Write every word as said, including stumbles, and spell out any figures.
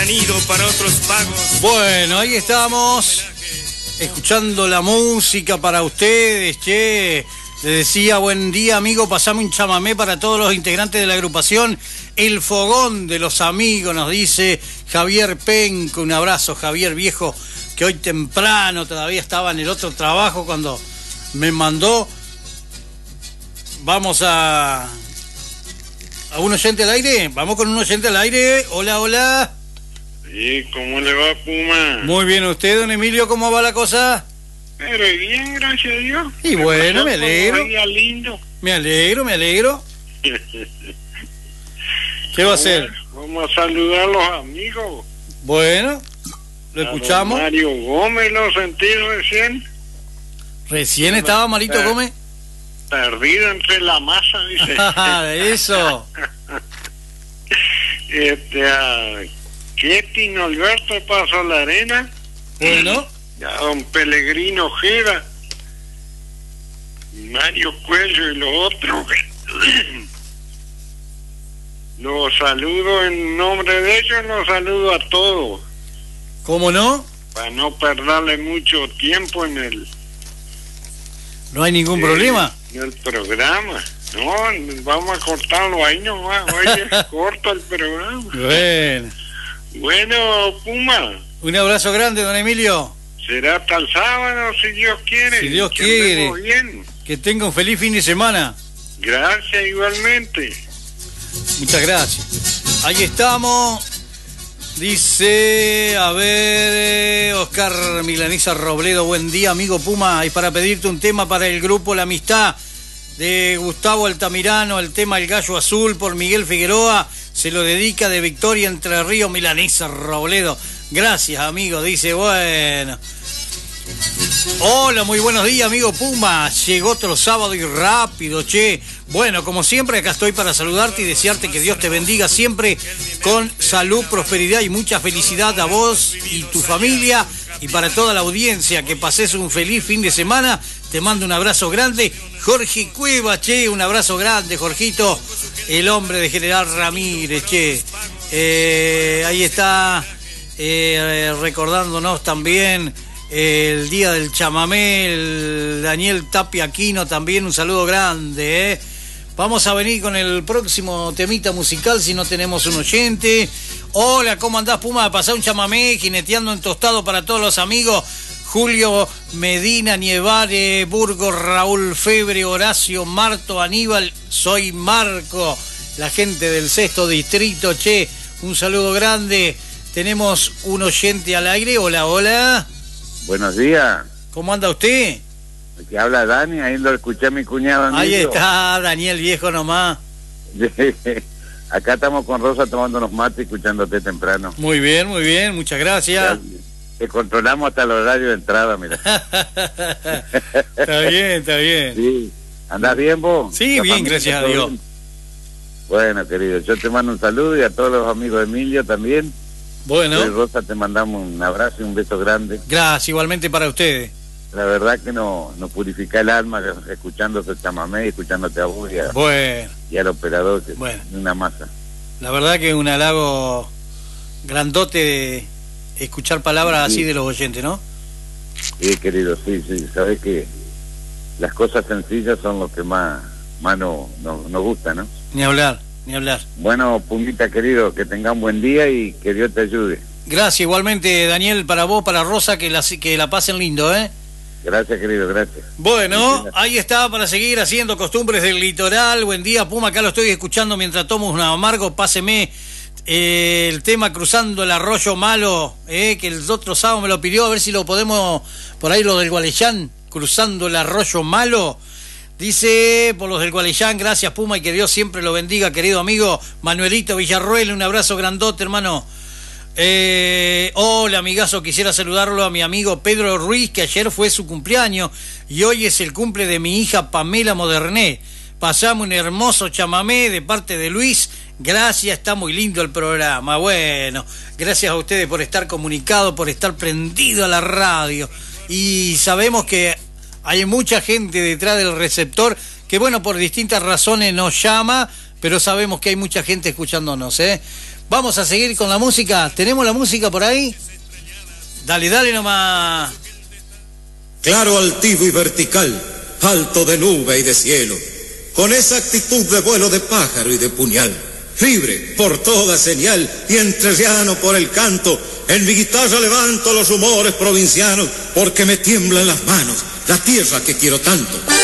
han ido para otros pagos. Bueno, ahí estamos, escuchando la música para ustedes, che. Le decía, buen día, amigo, pasame un chamamé para todos los integrantes de la agrupación El Fogón de los Amigos, nos dice Javier Penco. Un abrazo, Javier, viejo, que hoy temprano todavía estaba en el otro trabajo cuando me mandó. Vamos a... ¿A un oyente al aire? Vamos con un oyente al aire. Hola, hola. Sí, ¿cómo le va, Puma? Muy bien, ¿usted, don Emilio, cómo va la cosa? Pero bien, gracias a Dios. Y bueno, me alegro. Día lindo. Me alegro, me alegro. ¿Qué va a hacer? Vamos a saludar a los amigos. Bueno, lo escuchamos. A Mario Gómez, lo sentí recién. Recién estaba Marito Gómez. Perdido entre la masa, dice. Eso. Este, a Ketty Alberto de Paso la Arena. Bueno. A don Pellegrino Ojeda, Mario Cuello y los otros. Los saludo en nombre de ellos, los saludo a todos. ¿Cómo no? Para no perderle mucho tiempo en el... No hay ningún eh, problema. En el programa. No, vamos a cortarlo ahí nomás. Hoy es corto el programa. Bueno. Bueno, Puma. Un abrazo grande, don Emilio. Será hasta el sábado, si Dios quiere. Si Dios que quiere. Bien. Que tenga un feliz fin de semana. Gracias, igualmente. Muchas gracias. Ahí estamos. Dice, a ver, Oscar Milanesa Robledo, buen día, amigo Puma. Y para pedirte un tema para el grupo La Amistad de Gustavo Altamirano, el tema El Gallo Azul por Miguel Figueroa, se lo dedica de Victoria Entre Ríos, Milanesa Robledo. Gracias, amigo. Dice, bueno. Hola, muy buenos días, amigo Puma. Llegó otro sábado y rápido, che. Bueno, como siempre, acá estoy para saludarte y desearte que Dios te bendiga siempre con salud, prosperidad y mucha felicidad a vos y tu familia y para toda la audiencia. Que pases un feliz fin de semana. Te mando un abrazo grande. Jorge Cueva, che, un abrazo grande, Jorgito, el hombre de General Ramírez, che. Eh, ahí está eh, recordándonos también el día del chamamé, el Daniel Tapia Aquino también, un saludo grande, ¿eh? Vamos a venir con el próximo temita musical si no tenemos un oyente. Hola, ¿cómo andás, Puma? A pasar un chamamé, jineteando en tostado para todos los amigos. Julio, Medina, Nievare, Burgos, Raúl Febre, Horacio, Marto, Aníbal, soy Marco, la gente del sexto distrito, che, un saludo grande. Tenemos un oyente al aire, hola, hola. Buenos días. ¿Cómo anda usted? Aquí habla Dani, ahí lo escuché a mi cuñado. Amigo. Ahí está, Daniel Viejo nomás. Acá estamos con Rosa tomándonos mate y escuchándote temprano. Muy bien, muy bien, muchas gracias. Ya, te controlamos hasta el horario de entrada, mira. Está bien, está bien. Sí. ¿Andás bien vos? Sí, ¿La bien, gracias a Dios. Bien? Bueno, querido, yo te mando un saludo y a todos los amigos de Emilio también. Bueno. Yo y Rosa te mandamos un abrazo y un beso grande. Gracias, igualmente para ustedes. La verdad que nos no purifica el alma escuchando ese chamamé y escuchándote a vos y, a, bueno. y al operador, que bueno. es una masa. La verdad que es un halago grandote de escuchar palabras sí. así de los oyentes, ¿no? Sí, querido, sí, sí. Sabes que las cosas sencillas son lo que más, más nos no, no gusta, ¿no? Ni hablar, ni hablar. Bueno, Pumita, querido, que tenga un buen día y que Dios te ayude. Gracias, igualmente, Daniel, para vos, para Rosa, que la, que la pasen lindo, ¿eh? Gracias, querido, gracias. Bueno, ahí está para seguir haciendo costumbres del litoral. Buen día, Puma, acá lo estoy escuchando mientras tomo un amargo. Páseme eh, el tema Cruzando el Arroyo Malo, eh, que el otro sábado me lo pidió, a ver si lo podemos, por ahí lo del Gualeyán, Cruzando el Arroyo Malo. Dice, por los del Gualeyán, gracias, Puma, y que Dios siempre lo bendiga, querido amigo Manuelito Villarroel, un abrazo grandote, hermano. Eh, hola, amigazo, quisiera saludarlo a mi amigo Pedro Ruiz, que ayer fue su cumpleaños y hoy es el cumple de mi hija Pamela Moderné. Pasamos un hermoso chamamé de parte de Luis. Gracias, está muy lindo el programa. Bueno, gracias a ustedes por estar comunicados, por estar prendido a la radio. Y sabemos que hay mucha gente detrás del receptor que, bueno, por distintas razones nos llama, pero sabemos que hay mucha gente escuchándonos, ¿eh? Vamos a seguir con la música. ¿Tenemos la música por ahí? Dale, dale nomás. Claro, altivo y vertical, alto de nube y de cielo, con esa actitud de vuelo de pájaro y de puñal, libre por toda señal y entrerriano por el canto, en mi guitarra levanto los humores provincianos, porque me tiemblan las manos, la tierra que quiero tanto.